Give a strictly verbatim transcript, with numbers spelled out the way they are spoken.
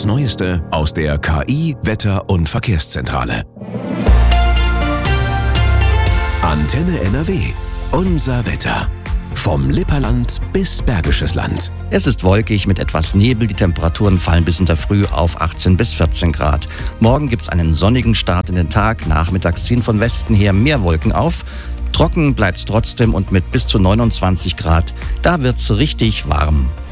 Das Neueste aus der K I-, Wetter- und Verkehrszentrale. Antenne N R W. Unser Wetter. Vom Lipperland bis Bergisches Land. Es ist wolkig mit etwas Nebel. Die Temperaturen fallen bis in der Früh auf achtzehn bis vierzehn Grad. Morgen gibt es einen sonnigen Start in den Tag. Nachmittags ziehen von Westen her mehr Wolken auf. Trocken bleibt es trotzdem und mit bis zu neunundzwanzig Grad. Da wird's richtig warm.